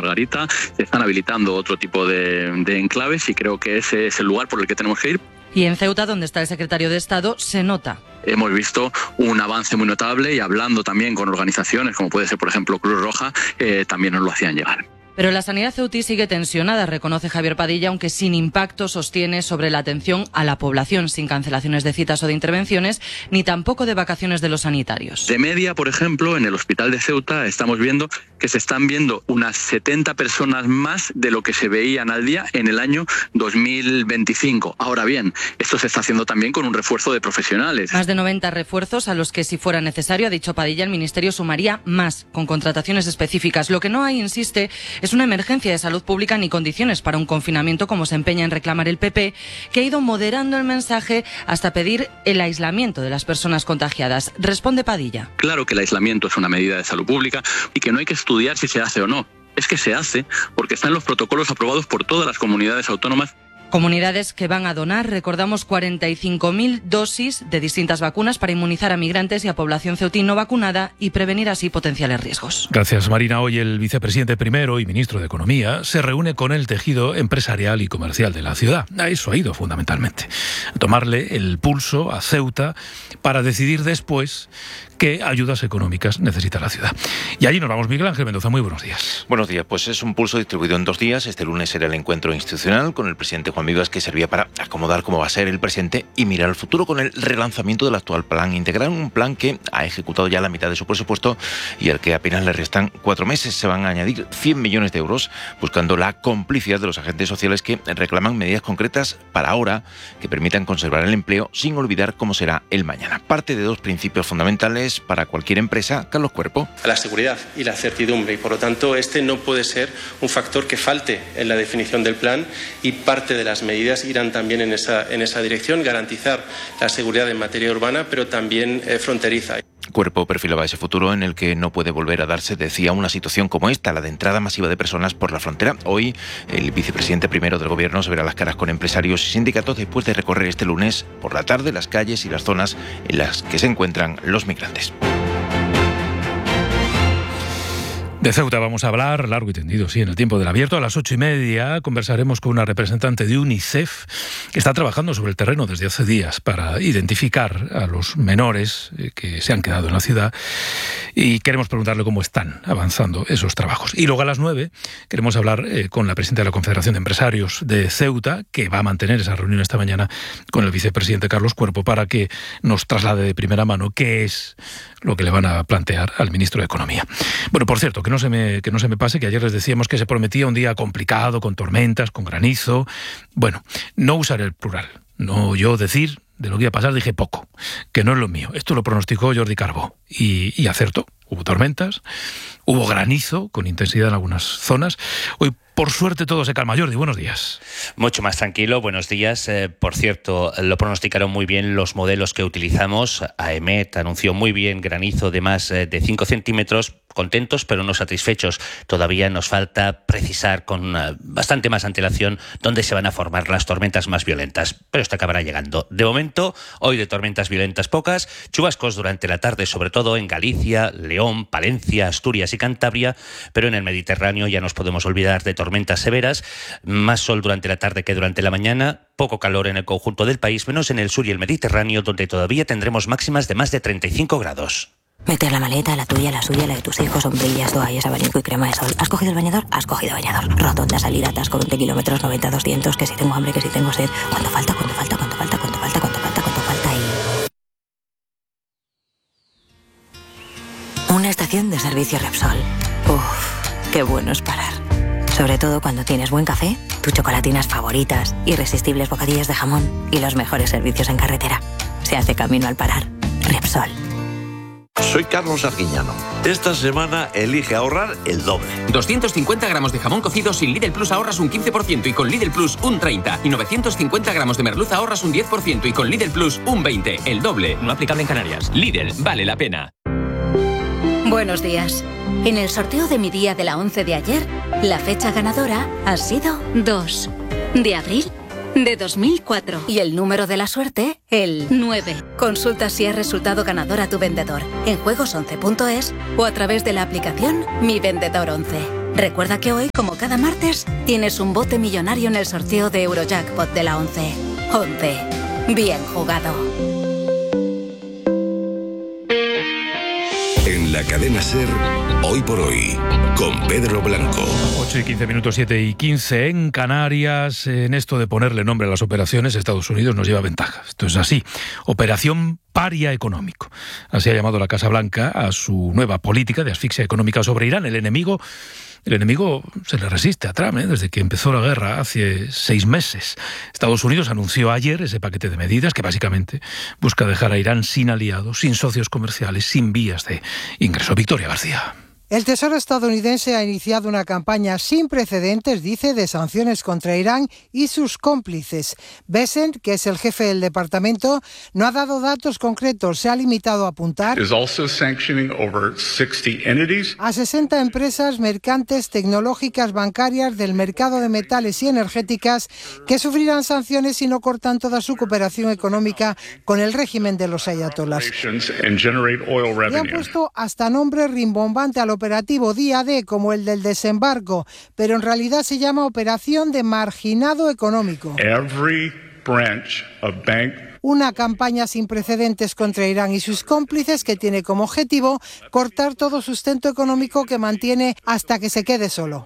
Margarita, se están habilitando otro tipo de enclaves y creo que ese es el lugar por el que tenemos que ir. Y en Ceuta, donde está el secretario de Estado, se nota. Hemos visto un avance muy notable y hablando también con organizaciones como puede ser, por ejemplo, Cruz Roja, también nos lo hacían llegar. Pero la sanidad ceutí sigue tensionada, reconoce Javier Padilla, aunque sin impacto, sostiene, sobre la atención a la población, sin cancelaciones de citas o de intervenciones, ni tampoco de vacaciones de los sanitarios. De media, por ejemplo, en el hospital de Ceuta estamos viendo que se están viendo unas 70 personas más de lo que se veían al día en el año 2025. Ahora bien, esto se está haciendo también con un refuerzo de profesionales. Más de 90 refuerzos a los que, si fuera necesario, ha dicho Padilla, el Ministerio sumaría más, con contrataciones específicas. Lo que no hay, insiste, es una emergencia de salud pública ni condiciones para un confinamiento, como se empeña en reclamar el PP, que ha ido moderando el mensaje hasta pedir el aislamiento de las personas contagiadas. Responde Padilla. Claro que el aislamiento es una medida de salud pública y que no hay que estudiar si se hace o no. Es que se hace porque están los protocolos aprobados por todas las comunidades autónomas. Comunidades que van a donar, recordamos, 45.000 dosis de distintas vacunas para inmunizar a migrantes y a población ceutí no vacunada y prevenir así potenciales riesgos. Gracias, Marina. Hoy el vicepresidente primero y ministro de Economía se reúne con el tejido empresarial y comercial de la ciudad. A eso ha ido fundamentalmente. A tomarle el pulso a Ceuta para decidir después qué ayudas económicas necesita la ciudad. Y allí nos vamos. Miguel Ángel Mendoza, muy buenos días. Buenos días. Pues es un pulso distribuido en 2 días. Este lunes será el encuentro institucional con el presidente Juan Vivas, que servía para acomodar cómo va a ser el presente y mirar al futuro con el relanzamiento del actual plan integral, un plan que ha ejecutado ya la mitad de su presupuesto y al que apenas le restan 4 meses. Se van a añadir 100 millones de euros buscando la complicidad de los agentes sociales que reclaman medidas concretas para ahora que permitan conservar el empleo sin olvidar cómo será el mañana. Parte de 2 principios fundamentales para cualquier empresa. Carlos Cuerpo. La seguridad y la certidumbre, y por lo tanto este no puede ser un factor que falte en la definición del plan, y parte de las medidas irán también en esa dirección, garantizar la seguridad en materia urbana, pero también fronteriza. Cuerpo perfilaba ese futuro en el que no puede volver a darse, decía, una situación como esta, la de entrada masiva de personas por la frontera. Hoy el vicepresidente primero del gobierno se verá las caras con empresarios y sindicatos después de recorrer este lunes por la tarde las calles y las zonas en las que se encuentran los migrantes. De Ceuta vamos a hablar largo y tendido, sí, en el tiempo del abierto. A las 8:30 conversaremos con una representante de UNICEF que está trabajando sobre el terreno desde hace días para identificar a los menores que se han quedado en la ciudad, y queremos preguntarle cómo están avanzando esos trabajos. Y luego a las 9 queremos hablar con la presidenta de la Confederación de Empresarios de Ceuta, que va a mantener esa reunión esta mañana con el vicepresidente Carlos Cuerpo para que nos traslade de primera mano qué es lo que le van a plantear al ministro de Economía. Bueno, por cierto, que no se me pase, que ayer les decíamos que se prometía un día complicado, con tormentas, con granizo. Bueno, no usaré el plural. No yo decir de lo que iba a pasar, dije poco, que no es lo mío. Esto lo pronosticó Jordi Carbó y acertó. Hubo tormentas, hubo granizo con intensidad en algunas zonas. Hoy, por suerte, todo se calma. Jordi, buenos días. Mucho más tranquilo, buenos días. Por cierto, lo pronosticaron muy bien los modelos que utilizamos. AEMET anunció muy bien granizo de más de 5 centímetros. Contentos, pero no satisfechos. Todavía nos falta precisar con bastante más antelación dónde se van a formar las tormentas más violentas. Pero esto acabará llegando. De momento, hoy de tormentas violentas pocas, chubascos durante la tarde, sobre todo en Galicia, León, Palencia, Asturias y Cantabria, pero en el Mediterráneo ya nos podemos olvidar de tormentas severas. Más sol durante la tarde que durante la mañana. Poco calor en el conjunto del país, menos en el sur y el Mediterráneo, donde todavía tendremos máximas de más de 35 grados. Meter la maleta, la tuya, la suya, la de tus hijos, sombrillas, toallas, abanico y crema de sol. ¿Has cogido el bañador? Has cogido bañador. Rotonda, salida, atasco, 20 kilómetros, 90, 200, que si tengo hambre, que si tengo sed. ¿Cuánto falta? ¿Cuánto falta? ¿Cuánto falta? ¿Cuánto falta? ¿Cuánto falta? ¿Cuánto falta? Y... una estación de servicio Repsol. Uf, qué bueno es parar. Sobre todo cuando tienes buen café, tus chocolatinas favoritas, irresistibles bocadillas de jamón y los mejores servicios en carretera. Se hace camino al parar. Repsol. Soy Carlos Arguiñano. Esta semana elige ahorrar el doble. 250 gramos de jamón cocido sin Lidl Plus ahorras un 15% y con Lidl Plus un 30%. Y 950 gramos de merluza ahorras un 10% y con Lidl Plus un 20%. El doble. No aplicable en Canarias. Lidl, vale la pena. Buenos días. En el sorteo de mi día de la 11 de ayer, la fecha ganadora ha sido 2 de abril de 2004. Y el número de la suerte, el 9. Consulta si es resultado ganador a tu vendedor en juegos11.es o a través de la aplicación Mi Vendedor 11. Recuerda que hoy, como cada martes, tienes un bote millonario en el sorteo de Eurojackpot de la 11. 11. Bien jugado. En la cadena SER, Hoy por Hoy, con Pedro Blanco. 8:15, 7:15 en Canarias. En esto de ponerle nombre a las operaciones, Estados Unidos nos lleva ventaja. Esto es así. Operación Paria Económico. Así ha llamado la Casa Blanca a su nueva política de asfixia económica sobre Irán. El enemigo se le resiste a Trump, desde que empezó la guerra hace 6 meses. Estados Unidos anunció ayer ese paquete de medidas que básicamente busca dejar a Irán sin aliados, sin socios comerciales, sin vías de ingreso. Victoria García. El Tesoro estadounidense ha iniciado una campaña sin precedentes, dice, de sanciones contra Irán y sus cómplices. Bessent, que es el jefe del departamento, no ha dado datos concretos. Se ha limitado a apuntar a 60 empresas mercantes, tecnológicas, bancarias, del mercado de metales y energéticas que sufrirán sanciones si no cortan toda su cooperación económica con el régimen de los ayatolás. Le han puesto hasta nombre rimbombante al operativo día D, como el del desembarco, pero en realidad se llama Operación de Marginado Económico. Una campaña sin precedentes contra Irán y sus cómplices que tiene como objetivo cortar todo sustento económico que mantiene hasta que se quede solo.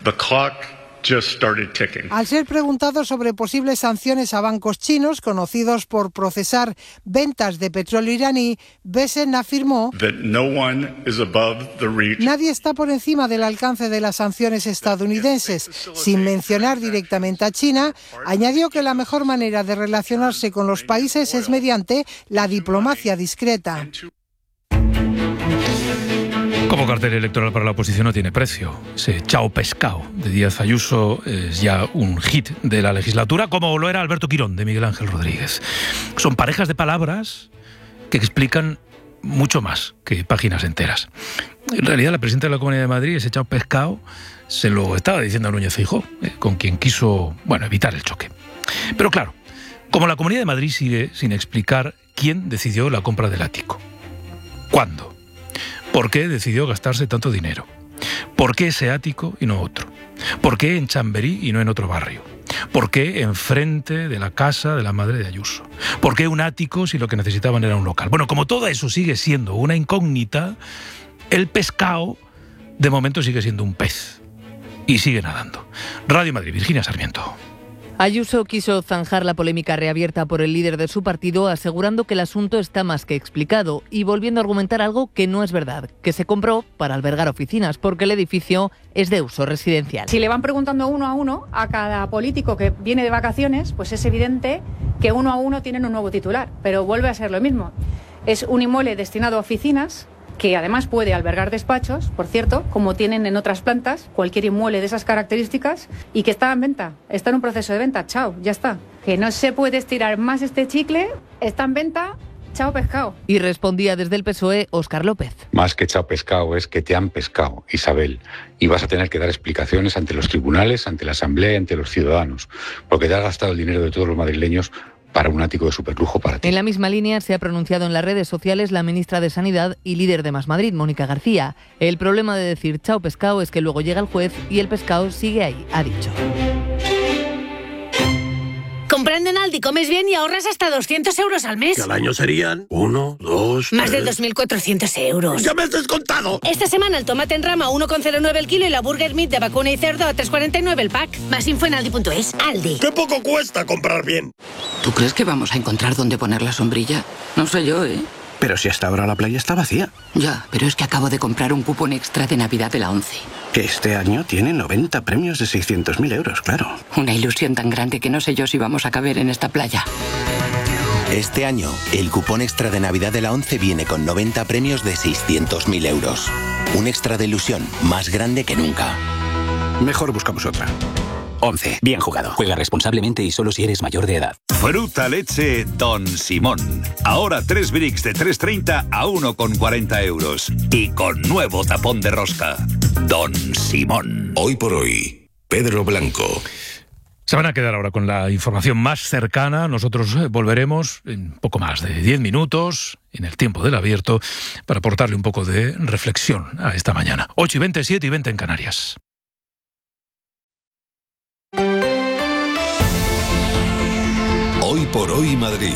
Al ser preguntado sobre posibles sanciones a bancos chinos conocidos por procesar ventas de petróleo iraní, Bessent afirmó: nadie está por encima del alcance de las sanciones estadounidenses. Sin mencionar directamente a China, añadió que la mejor manera de relacionarse con los países es mediante la diplomacia discreta. Como cartel electoral para la oposición no tiene precio. Ese chao pescado de Díaz Ayuso es ya un hit de la legislatura, como lo era Alberto Quirón de Miguel Ángel Rodríguez. Son parejas de palabras que explican mucho más que páginas enteras. En realidad, la presidenta de la Comunidad de Madrid, ese chao pescado, se lo estaba diciendo a Núñez Feijóo, con quien quiso, evitar el choque. Pero claro, como la Comunidad de Madrid sigue sin explicar quién decidió la compra del ático, cuándo, ¿por qué decidió gastarse tanto dinero? ¿Por qué ese ático y no otro? ¿Por qué en Chamberí y no en otro barrio? ¿Por qué enfrente de la casa de la madre de Ayuso? ¿Por qué un ático si lo que necesitaban era un local? Bueno, como todo eso sigue siendo una incógnita, el pescado de momento sigue siendo un pez y sigue nadando. Radio Madrid, Virginia Sarmiento. Ayuso quiso zanjar la polémica reabierta por el líder de su partido, asegurando que el asunto está más que explicado y volviendo a argumentar algo que no es verdad, que se compró para albergar oficinas, porque el edificio es de uso residencial. Si le van preguntando uno a uno a cada político que viene de vacaciones, pues es evidente que uno a uno tienen un nuevo titular, pero vuelve a ser lo mismo. Es un inmueble destinado a oficinas, que además puede albergar despachos, por cierto, como tienen en otras plantas, cualquier inmueble de esas características, y que está en venta, está en un proceso de venta, chao, ya está. Que no se puede estirar más este chicle, está en venta, chao pescado. Y respondía desde el PSOE Óscar López. Más que chao pescado es que te han pescado, Isabel, y vas a tener que dar explicaciones ante los tribunales, ante la Asamblea y ante los ciudadanos, porque te has gastado el dinero de todos los madrileños para un ático de superlujo para ti. En la misma línea se ha pronunciado en las redes sociales la ministra de Sanidad y líder de Más Madrid, Mónica García. El problema de decir chao pescado es que luego llega el juez y el pescado sigue ahí, ha dicho. Comprando en Aldi comes bien y ahorras hasta 200 euros al mes. Que al año serían 1, 2... Más de 2.400 euros. ¡Ya me has descontado! Esta semana el tomate en rama a 1,09 el kilo y la burger meat de vacuna y cerdo a 3,49 el pack. Más info en aldi.es. Aldi. ¡Qué poco cuesta comprar bien! ¿Tú crees que vamos a encontrar dónde poner la sombrilla? No sé yo, ¿eh? Pero si hasta ahora la playa está vacía. Ya, pero es que acabo de comprar un cupón extra de Navidad de la 11. Que este año tiene 90 premios de 600.000 euros, claro. Una ilusión tan grande que no sé yo si vamos a caber en esta playa. Este año, el cupón extra de Navidad de la 11 viene con 90 premios de 600.000 euros. Un extra de ilusión más grande que nunca. Mejor buscamos otra. 11. Bien jugado. Juega responsablemente y solo si eres mayor de edad. Fruta leche Don Simón. Ahora 3 bricks de 3,30 a 1,40 euros. Y con nuevo tapón de rosca. Don Simón. Hoy por hoy, Pedro Blanco. Se van a quedar ahora con la información más cercana. Nosotros volveremos en poco más de 10 minutos, en el tiempo del abierto, para aportarle un poco de reflexión a esta mañana. 8:20, 7:20 en Canarias. por Hoy Madrid.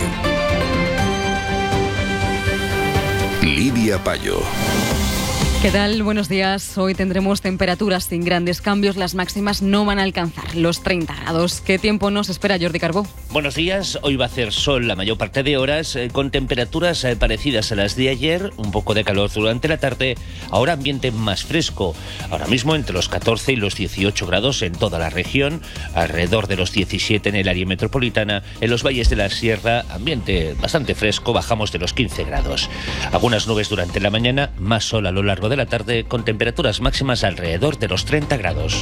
Lidia Payo. ¿Qué tal? Buenos días. Hoy tendremos temperaturas sin grandes cambios. Las máximas no van a alcanzar los 30 grados. ¿Qué tiempo nos espera, Jordi Carbó? Buenos días. Hoy va a hacer sol la mayor parte de horas, con temperaturas parecidas a las de ayer, un poco de calor durante la tarde, ahora ambiente más fresco. Ahora mismo entre los 14 y los 18 grados en toda la región, alrededor de los 17 en el área metropolitana. En los valles de la sierra, ambiente bastante fresco, bajamos de los 15 grados. Algunas nubes durante la mañana, más sol a lo largo de la tarde, con temperaturas máximas alrededor de los 30 grados.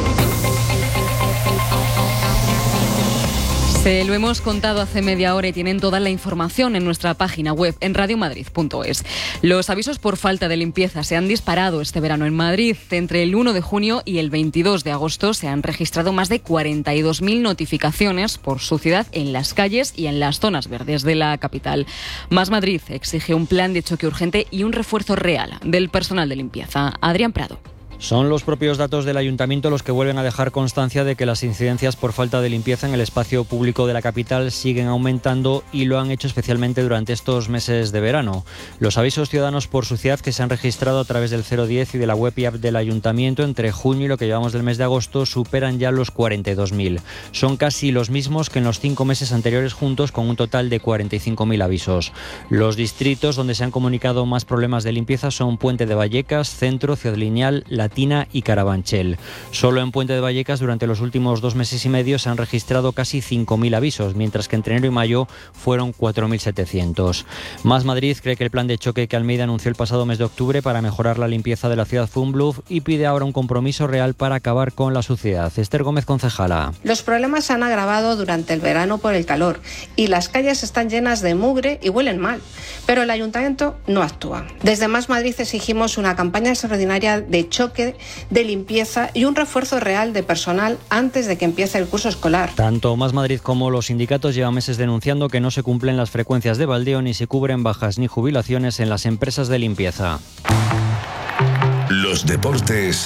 Se lo hemos contado hace media hora y tienen toda la información en nuestra página web en radiomadrid.es. Los avisos por falta de limpieza se han disparado este verano en Madrid. Entre el 1 de junio y el 22 de agosto se han registrado más de 42.000 notificaciones por suciedad en las calles y en las zonas verdes de la capital. Más Madrid exige un plan de choque urgente y un refuerzo real del personal de limpieza. Adrián Prado. Son los propios datos del Ayuntamiento los que vuelven a dejar constancia de que las incidencias por falta de limpieza en el espacio público de la capital siguen aumentando y lo han hecho especialmente durante estos meses de verano. Los avisos ciudadanos por suciedad que se han registrado a través del 010 y de la web y app del Ayuntamiento entre junio y lo que llevamos del mes de agosto superan ya los 42.000. Son casi los mismos que en los 5 meses anteriores juntos, con un total de 45.000 avisos. Los distritos donde se han comunicado más problemas de limpieza son Puente de Vallecas, Centro, Ciudad Lineal, Latina y Carabanchel. Solo en Puente de Vallecas durante los últimos 2 meses y medio se han registrado casi 5.000 avisos, mientras que entre enero y mayo fueron 4.700. Más Madrid cree que el plan de choque que Almeida anunció el pasado mes de octubre para mejorar la limpieza de la ciudad fue un bluff y pide ahora un compromiso real para acabar con la suciedad. Esther Gómez, concejala. Los problemas se han agravado durante el verano por el calor y las calles están llenas de mugre y huelen mal, pero el Ayuntamiento no actúa. Desde Más Madrid exigimos una campaña extraordinaria de choque, de limpieza y un refuerzo real de personal antes de que empiece el curso escolar. Tanto Más Madrid como los sindicatos llevan meses denunciando que no se cumplen las frecuencias de baldeo ni se cubren bajas ni jubilaciones en las empresas de limpieza. Los deportes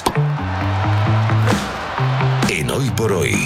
en Hoy por Hoy.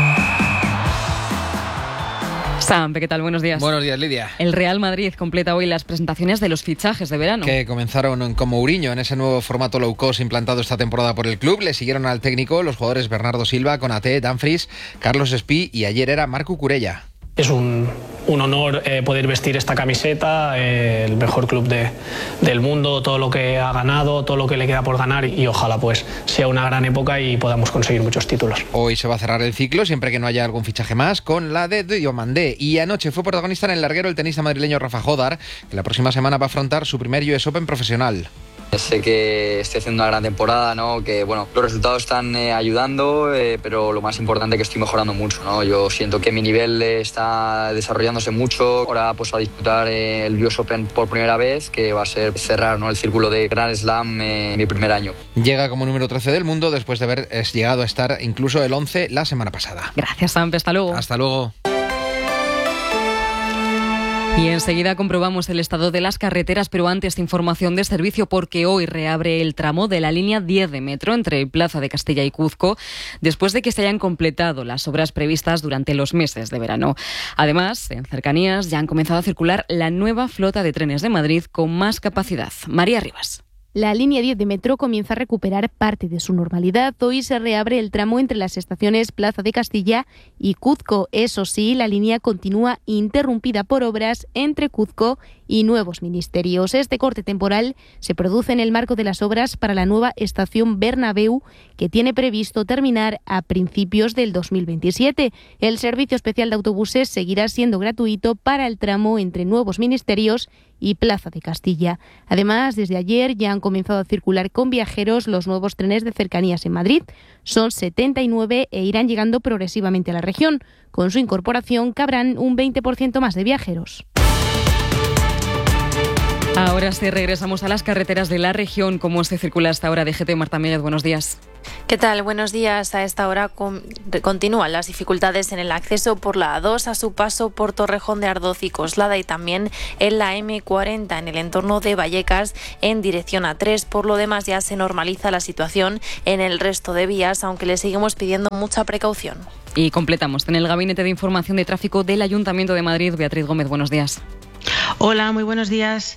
Sampe, ¿qué tal? Buenos días. Buenos días, Lidia. El Real Madrid completa hoy las presentaciones de los fichajes de verano. Que comenzaron con Mourinho en ese nuevo formato low cost implantado esta temporada por el club. Le siguieron al técnico los jugadores Bernardo Silva, Konaté, Dumfries, Carlos Espí y ayer era Marco Curella. Es un honor poder vestir esta camiseta, el mejor club del mundo, todo lo que ha ganado, todo lo que le queda por ganar y ojalá pues sea una gran época y podamos conseguir muchos títulos. Hoy se va a cerrar el ciclo, siempre que no haya algún fichaje más, con la de Diomandé. Y anoche fue protagonista en el larguero el tenista madrileño Rafa Jodar, que la próxima semana va a afrontar su primer US Open profesional. Sé que estoy haciendo una gran temporada, ¿no? Que bueno, los resultados están ayudando, pero lo más importante es que estoy mejorando mucho, ¿no? Yo siento que mi nivel está desarrollándose mucho. Ahora pues a disputar el US Open por primera vez, que va a ser cerrar, ¿no?, el círculo de Grand Slam mi primer año. Llega como número 13 del mundo después de haber llegado a estar incluso el 11 la semana pasada. Gracias, Sampe. Hasta luego. Hasta luego. Y enseguida comprobamos el estado de las carreteras, pero antes información de servicio porque hoy reabre el tramo de la línea 10 de metro entre Plaza de Castilla y Cuzco, después de que se hayan completado las obras previstas durante los meses de verano. Además, en cercanías ya han comenzado a circular la nueva flota de trenes de Madrid con más capacidad. María Rivas. La línea 10 de metro comienza a recuperar parte de su normalidad. Hoy se reabre el tramo entre las estaciones Plaza de Castilla y Cuzco. Eso sí, la línea continúa interrumpida por obras entre Cuzco y nuevos ministerios. Este corte temporal se produce en el marco de las obras para la nueva estación Bernabéu, que tiene previsto terminar a principios del 2027. El servicio especial de autobuses seguirá siendo gratuito para el tramo entre nuevos ministerios y Plaza de Castilla. Además, desde ayer ya han comenzado a circular con viajeros los nuevos trenes de cercanías en Madrid. Son 79 e irán llegando progresivamente a la región. Con su incorporación cabrán un 20% más de viajeros. Ahora sí, regresamos a las carreteras de la región. ¿Cómo se circula hasta ahora? DGT, Marta Míguez, buenos días. ¿Qué tal? Buenos días. A esta hora continúan las dificultades en el acceso por la A2 a su paso por Torrejón de Ardoz y Coslada, y también en la M40 en el entorno de Vallecas en dirección A3. Por lo demás, ya se normaliza la situación en el resto de vías, aunque le seguimos pidiendo mucha precaución. Y completamos en el Gabinete de Información de Tráfico del Ayuntamiento de Madrid. Beatriz Gómez, buenos días. Hola, muy buenos días.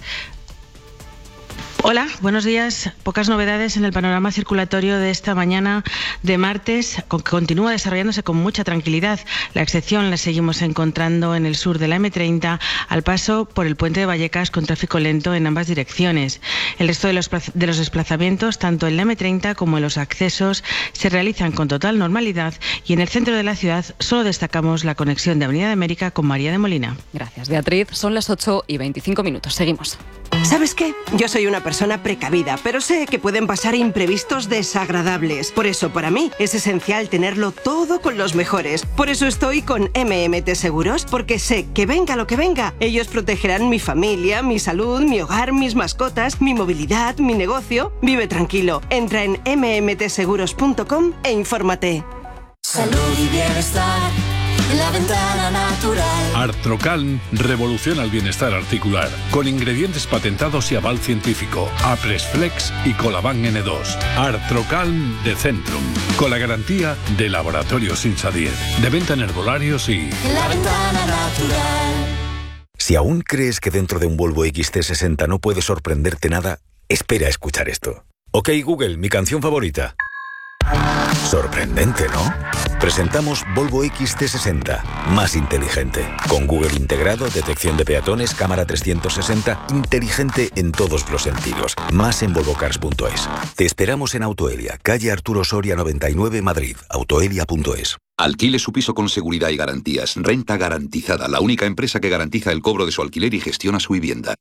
Hola, buenos días. Pocas novedades en el panorama circulatorio de esta mañana de martes, que continúa desarrollándose con mucha tranquilidad. La excepción la seguimos encontrando en el sur de la M30, al paso por el puente de Vallecas, con tráfico lento en ambas direcciones. El resto de los desplazamientos, tanto en la M30 como en los accesos, se realizan con total normalidad, y en el centro de la ciudad solo destacamos la conexión de Avenida de América con María de Molina. Gracias, Beatriz. Son las 8:25. Seguimos. ¿Sabes qué? Yo soy una persona precavida, pero sé que pueden pasar imprevistos desagradables. Por eso, para mí, es esencial tenerlo todo con los mejores. Por eso estoy con MMT Seguros, porque sé que venga lo que venga, ellos protegerán mi familia, mi salud, mi hogar, mis mascotas, mi movilidad, mi negocio. Vive tranquilo. Entra en mmtseguros.com e infórmate. Salud y bienestar. La Ventana Natural. Artrocalm revoluciona el bienestar articular con ingredientes patentados y aval científico. Apresflex y Colaban N2. Artrocalm de Centrum, con la garantía de Laboratorios Insadier. De venta en herbolarios y... La Ventana Natural. Si aún crees que dentro de un Volvo XC60 no puede sorprenderte nada, espera a escuchar esto. Ok, Google, mi canción favorita. Sorprendente, ¿no? Presentamos Volvo XC60, más inteligente. Con Google integrado, detección de peatones, cámara 360, inteligente en todos los sentidos. Más en volvocars.es. Te esperamos en Autoelia, calle Arturo Soria 99, Madrid. Autoelia.es. Alquile su piso con seguridad y garantías. Renta Garantizada, la única empresa que garantiza el cobro de su alquiler y gestiona su vivienda.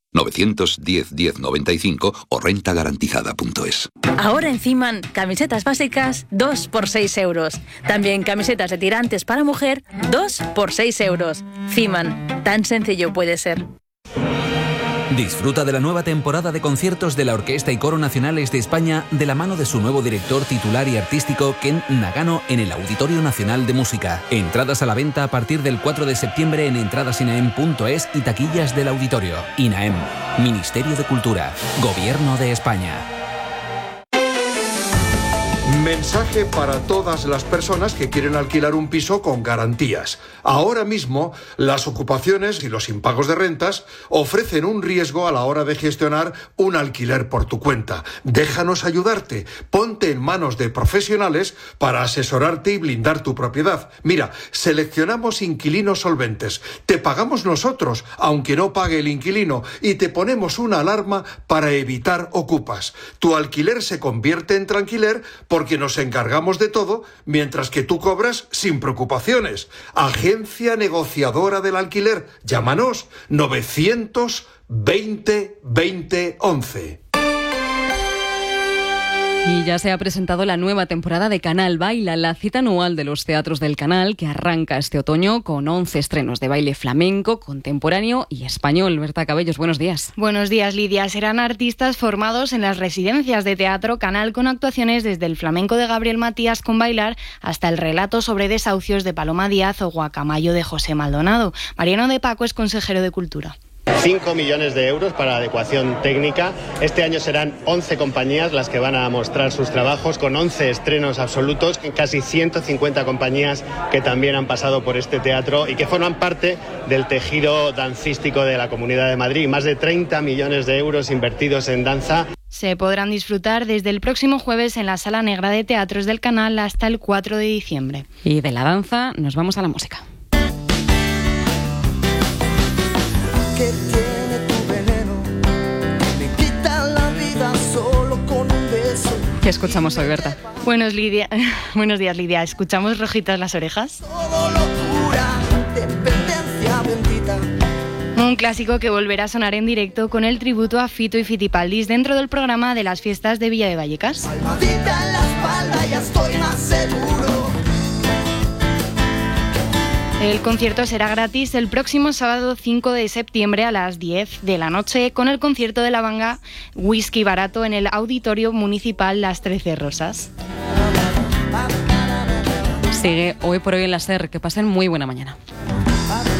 910-1095 o rentagarantizada.es. Ahora en Ciman, camisetas básicas 2 por 6 euros. También camisetas de tirantes para mujer 2 por 6 euros. Ciman, tan sencillo puede ser. Disfruta de la nueva temporada de conciertos de la Orquesta y Coro Nacionales de España de la mano de su nuevo director titular y artístico, Ken Nagano, en el Auditorio Nacional de Música. Entradas a la venta a partir del 4 de septiembre en entradasinaem.es y taquillas del auditorio. INAEM, Ministerio de Cultura, Gobierno de España. Mensaje para todas las personas que quieren alquilar un piso con garantías. Ahora mismo, las ocupaciones y los impagos de rentas ofrecen un riesgo a la hora de gestionar un alquiler por tu cuenta. Déjanos ayudarte. Ponte en manos de profesionales para asesorarte y blindar tu propiedad. Mira, seleccionamos inquilinos solventes. Te pagamos nosotros, aunque no pague el inquilino, y te ponemos una alarma para evitar ocupas. Tu alquiler se convierte en tranquiler porque nos encargamos de todo, mientras que tú cobras sin preocupaciones. Agencia Negociadora del Alquiler. Llámanos 920 20 11. Y ya se ha presentado la nueva temporada de Canal Baila, la cita anual de los teatros del canal, que arranca este otoño con 11 estrenos de baile flamenco, contemporáneo y español. Berta Cabellos, buenos días. Buenos días, Lidia. Serán artistas formados en las residencias de Teatro Canal, con actuaciones desde el flamenco de Gabriel Matías con Bailar hasta el relato sobre desahucios de Paloma Díaz o Guacamayo de José Maldonado. Mariano de Paco es consejero de Cultura. 5 millones de euros para adecuación técnica. Este año serán 11 compañías las que van a mostrar sus trabajos, con 11 estrenos absolutos, casi 150 compañías que también han pasado por este teatro y que forman parte del tejido dancístico de la Comunidad de Madrid. Más de 30 millones de euros invertidos en danza. Se podrán disfrutar desde el próximo jueves en la Sala Negra de Teatros del Canal hasta el 4 de diciembre. Y de la danza nos vamos a la música. Que tiene tu veneno, me quita la vida solo con un beso. ¿Qué escuchamos hoy, Berta? Buenos días, Lidia. ¿Escuchamos Rojitas las orejas? Todo locura, dependencia bendita. Un clásico que volverá a sonar en directo con el tributo a Fito y Fitipaldis dentro del programa de las fiestas de Villa de Vallecas. Palmadita en la espalda, ya estoy más seguro. El concierto será gratis el próximo sábado 5 de septiembre a las 10 de la noche con el concierto de la banda Whisky Barato en el Auditorio Municipal Las 13 Rosas. Sigue Hoy por Hoy en la SER. Que pasen muy buena mañana.